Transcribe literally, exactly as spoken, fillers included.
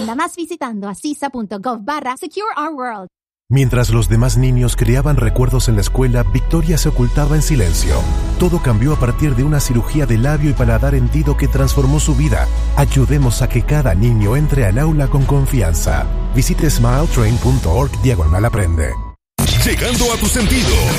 Aprenda más visitando asisa.gov barra Secure Our World. Mientras los demás niños creaban recuerdos en la escuela, Victoria se ocultaba en silencio. Todo cambió a partir de una cirugía de labio y paladar hendido que transformó su vida. Ayudemos a que cada niño entre al aula con confianza. Visite smiletrain punto org diagonal aprende. Llegando a tus sentidos.